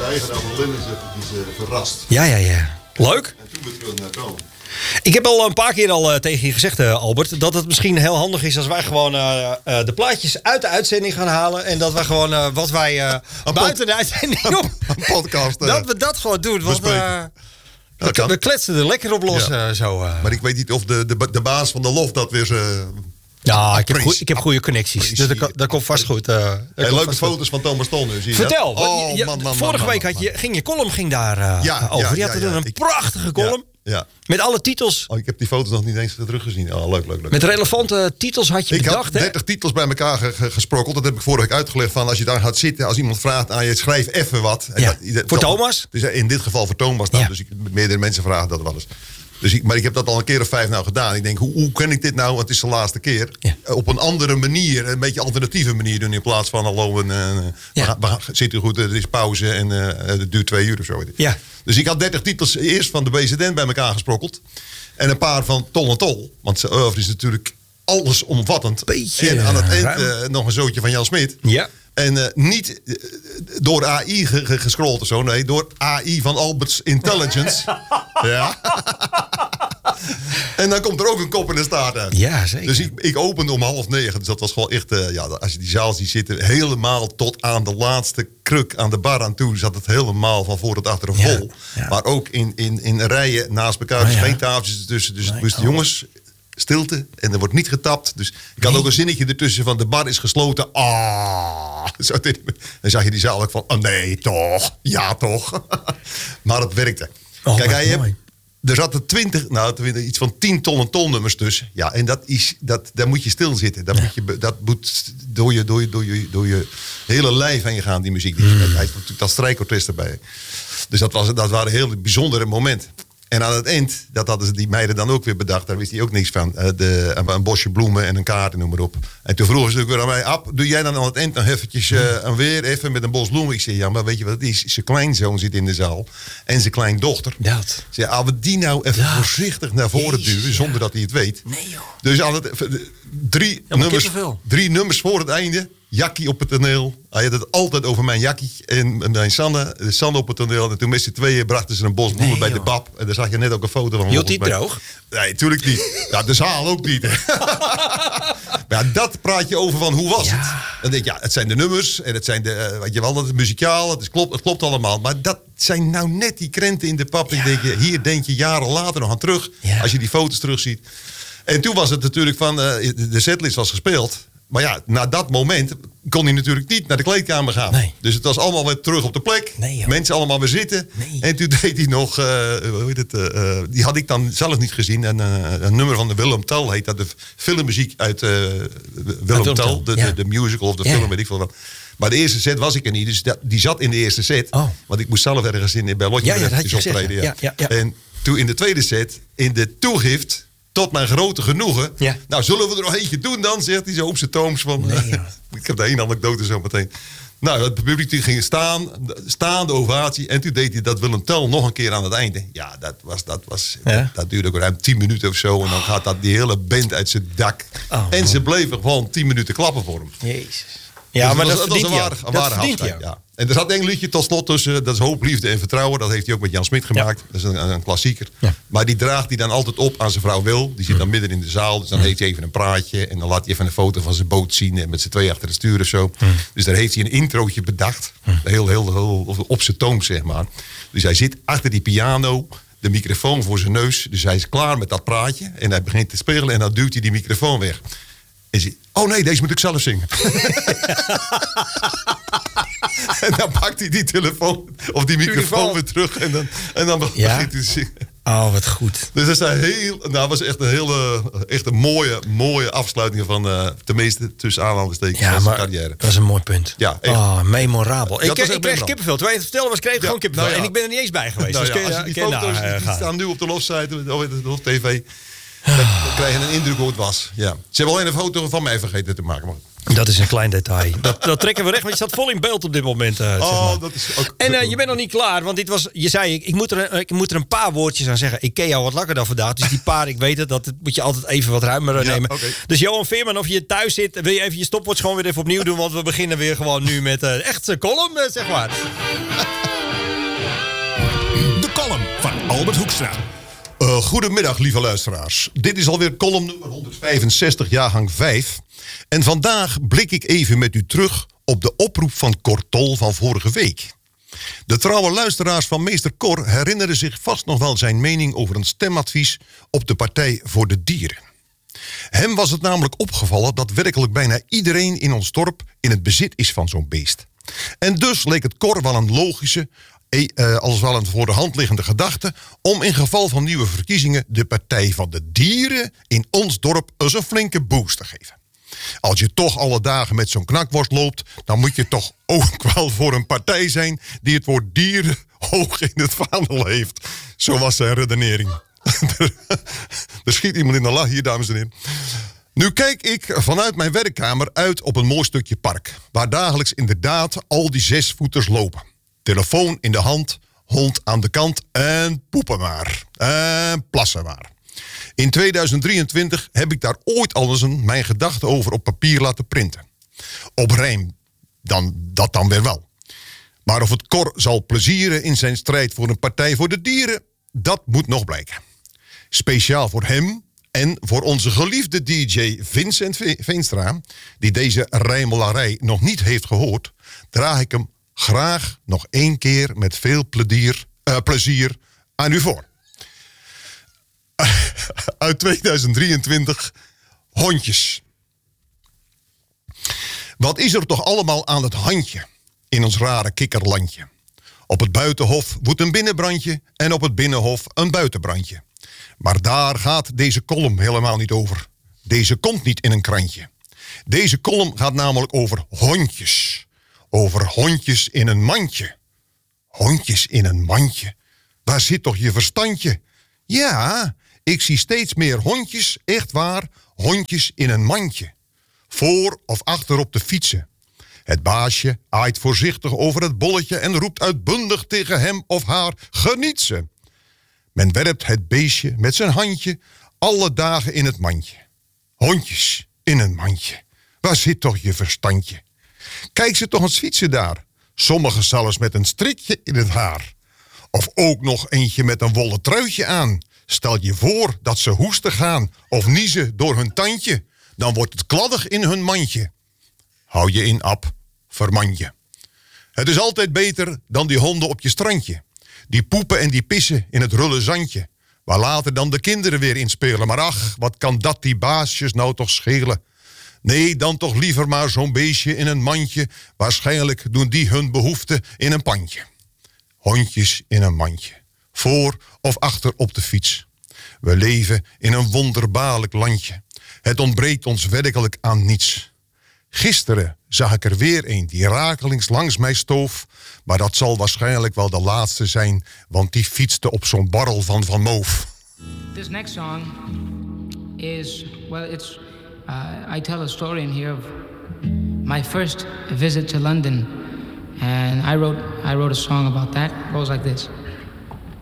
eigen aan de Linnen is verrast. Ja. Leuk. En toen weer terug naar Toon. Ik heb al een paar keer tegen je gezegd, Albert, dat het misschien heel handig is als wij gewoon de plaatjes uit de uitzending gaan halen. En dat we gewoon wat wij buiten de uitzending op. Een podcast. Dat we dat gewoon doen. Want we kletsen er lekker op los. Zo, Maar ik weet niet of de baas van de lof dat weer... ja, ik heb goede connecties. Dus dat komt vast goed. En leuke foto's van Thomas Tol nu. Zie je Vertel. man, vorige week ging je column daar over. Je had er een prachtige column. Ja. Met alle titels. Ik heb die foto's nog niet eens teruggezien. Leuk. Met relevante titels had je bedacht, hè? Ik had 30 titels bij elkaar gesprokkeld. Dat heb ik vorige week uitgelegd. Van als je daar gaat zitten, als iemand vraagt aan je, schrijf even wat. Ja. Voor Thomas? Dus in dit geval voor Thomas. Dan. Ja. Dus meerdere mensen vragen dat wel eens. Maar ik heb dat al een keer of 5 nou gedaan. Ik denk, hoe kan ik dit nou, want het is de laatste keer... Ja. op een andere manier, een beetje alternatieve manier doen... in plaats van hallo, zit u goed, er is pauze en het duurt 2 uur of zo. Ja. Dus ik had 30 titels eerst van de BZN bij elkaar gesprokkeld. En een paar van Tol en Tol. Want zijn oeuvre is natuurlijk allesomvattend. Beetje en aan het eind nog een zootje van Jan Smit. Ja. En niet door AI gescrolld of zo. Nee, door AI van Albert's Intelligence. Ja. En dan komt er ook een kop en een staart uit. Ja, zeker. Dus ik opende om 8:30. Dus dat was gewoon echt... als je die zaal ziet zitten... helemaal tot aan de laatste kruk aan de bar aan toe... zat het helemaal van voor tot achter vol. Ja. Maar ook in rijen naast elkaar. Dus geen tafeltjes ertussen. Dus het moest jongens... stilte en er wordt niet getapt. Dus ik had ook een zinnetje ertussen van de bar is gesloten. Zo, dan zag je die zaal ook van, nee toch, ja toch. Maar het werkte. Kijk, er zaten 20, iets van 10 ton nummers tussen. Ja, en daar moet je stilzitten. Dat moet door je hele lijf heen gaan, die muziek. Hij heeft natuurlijk dat strijkorkest erbij. Dus dat waren heel bijzondere momenten. En aan het eind, dat hadden die meiden dan ook weer bedacht. Daar wist hij ook niks van. Een bosje bloemen en een kaart en noem maar op. En toen vroegen ze weer aan mij... Ab, doe jij dan aan het eind nog eventjes weer even met een bos bloemen? Ik zei, ja, maar weet je wat het is? Zijn kleinzoon zit in de zaal. En zijn kleindochter. Dat. Ik zei, als we die nou even voorzichtig naar voren duwen... zonder dat hij het weet. Nee, joh. Dus aan het, 3 nummers voor het einde... Jakkie op het toneel. Hij had het altijd over mijn Jakkie en mijn Sanne. Sanne op het toneel. En toen met z'n tweeën brachten ze een bos bloemen bij de Bab. En daar zag je net ook een foto van. Hield hij droog? Nee, natuurlijk niet. Ja, de zaal ook niet. Maar ja, dat praat je over van hoe was het. Dan denk je, het zijn de nummers. En het zijn weet je wel, dat is muzikaal. Het klopt allemaal. Maar dat zijn nou net die krenten in de pap. Hier denk je jaren later nog aan terug. Ja. Als je die foto's terugziet. En toen was het natuurlijk van, de setlist was gespeeld. Maar ja, na dat moment kon hij natuurlijk niet naar de kleedkamer gaan. Nee. Dus het was allemaal weer terug op de plek. Nee, mensen allemaal weer zitten. Nee. En toen deed hij nog, die had ik dan zelf niet gezien. Een nummer van de Willem Tell heet dat. De filmmuziek uit Willem Tell. De musical of de film, weet ik veel wat. Maar de eerste set was ik er niet. Dus die zat in de eerste set. Oh. Want ik moest zelf ergens bij Lotje optreden. Ja. En toen in de tweede set, in de toegift... Tot mijn grote genoegen. Ja. Nou, zullen we er nog eentje doen dan? Zegt hij zo op zijn tooms van... ik heb daar één anekdote zo meteen. Nou, het publiek ging staande ovatie. En toen deed hij dat Willem Tell nog een keer aan het einde. Ja, dat duurde ook ruim 10 minuten of zo. En dan gaat die hele band uit zijn dak. En ze bleven gewoon 10 minuten klappen voor hem. Jezus. Ja, dus maar dat was een ware afscheid. Ja. En er zat een liedje tot slot tussen. Dat is Hoop, Liefde en Vertrouwen. Dat heeft hij ook met Jan Smit gemaakt. Ja. Dat is een klassieker. Ja. Maar die draagt hij dan altijd op aan zijn vrouw Wil. Die zit dan midden in de zaal. Dus dan heeft hij even een praatje. En dan laat hij even een foto van zijn boot zien. En met z'n twee achter het stuur of zo. Dus daar heeft hij een introotje bedacht. Heel op zijn toon, zeg maar. Dus hij zit achter die piano. De microfoon voor zijn neus. Dus hij is klaar met dat praatje. En hij begint te spelen. En dan duwt hij die microfoon weg. En zei, oh nee, deze moet ik zelf zingen. En dan pakt hij die telefoon of die microfoon weer terug. En dan begint hij te zingen. Oh, wat goed. Dus dat was echt een mooie afsluiting van, tenminste tussen aanhalingstekens, van zijn carrière. Dat is een mooi punt. Ja, memorabel. Ik kreeg kippenvel. Terwijl je het vertelde was, kreeg ik gewoon kippenvel. En ik ben er niet eens bij geweest. Nou, dus als je die foto's die staan nu op de Lofsite, de Lof TV... Dan krijg je een indruk hoe het was. Ja. Ze hebben alleen een foto van mij vergeten te maken. Maar... Dat is een klein detail. Dat trekken we recht, want je staat vol in beeld op dit moment. Zeg maar. Dat is ook... En je bent nog niet klaar, want dit was... Je zei, ik moet er een paar woordjes aan zeggen. Ik ken jou wat langer dan vandaag. Dus die paar, ik weet het, dat moet je altijd even wat ruimer nemen. Okay. Dus Johan Veerman, of je thuis zit, wil je even je stopwatch gewoon weer even opnieuw doen. Want we beginnen weer gewoon nu met echt column, zeg maar. column van Albert Hoekstra. Goedemiddag, lieve luisteraars. Dit is alweer column nummer 165, jaargang 5. En vandaag blik ik even met u terug op de oproep van Cor Tol van vorige week. De trouwe luisteraars van meester Cor herinneren zich vast nog wel zijn mening over een stemadvies op de Partij voor de Dieren. Hem was het namelijk opgevallen dat werkelijk bijna iedereen in ons dorp in het bezit is van zo'n beest. En dus leek het Cor wel een logische, als wel een voor de hand liggende gedachte om in geval van nieuwe verkiezingen de Partij van de Dieren in ons dorp eens een flinke boost te geven. Als je toch alle dagen met zo'n knakworst loopt, dan moet je toch ook wel voor een partij zijn die het woord dieren hoog in het vaandel heeft. Zo was zijn redenering. Er schiet iemand in de lach hier, dames en heren. Nu kijk ik vanuit mijn werkkamer uit op een mooi stukje park, waar dagelijks inderdaad al die 6-voeters lopen. Telefoon in de hand, hond aan de kant en poepen maar. En plassen maar. In 2023 heb ik daar ooit al eens mijn gedachten over op papier laten printen. Op rijm dat dan weer wel. Maar of het Cor zal plezieren in zijn strijd voor een Partij voor de Dieren, dat moet nog blijken. Speciaal voor hem en voor onze geliefde DJ Vincent Veenstra, die deze rijmelarij nog niet heeft gehoord, draag ik hem graag nog 1 keer met veel plezier aan u voor. Uit 2023, hondjes. Wat is er toch allemaal aan het handje in ons rare kikkerlandje? Op het buitenhof woedt een binnenbrandje en op het binnenhof een buitenbrandje. Maar daar gaat deze column helemaal niet over. Deze komt niet in een krantje. Deze column gaat namelijk over hondjes. Over hondjes in een mandje. Hondjes in een mandje. Waar zit toch je verstandje? Ja, ik zie steeds meer hondjes, echt waar, hondjes in een mandje. Voor of achter op de fietsen. Het baasje aait voorzichtig over het bolletje en roept uitbundig tegen hem of haar: geniet ze. Men werpt het beestje met zijn handje alle dagen in het mandje. Hondjes in een mandje. Waar zit toch je verstandje? Kijk ze toch eens fietsen daar. Sommigen zelfs met een strikje in het haar. Of ook nog eentje met een wollen truitje aan. Stel je voor dat ze hoesten gaan of niezen door hun tandje. Dan wordt het kladdig in hun mandje. Hou je in, Ab, verman je. Het is altijd beter dan die honden op je strandje. Die poepen en die pissen in het rulle zandje. Waar later dan de kinderen weer in spelen. Maar ach, wat kan dat die baasjes nou toch schelen? Nee, dan toch liever maar zo'n beestje in een mandje. Waarschijnlijk doen die hun behoefte in een pandje. Hondjes in een mandje. Voor of achter op de fiets. We leven in een wonderbaarlijk landje. Het ontbreekt ons werkelijk aan niets. Gisteren zag ik er weer een die rakelings langs mij stoof. Maar dat zal waarschijnlijk wel de laatste zijn, want die fietste op zo'n barrel van Moof. This next song is, well, it's, I tell a story in here of my first visit to London. And I wrote a song about that. It goes like this.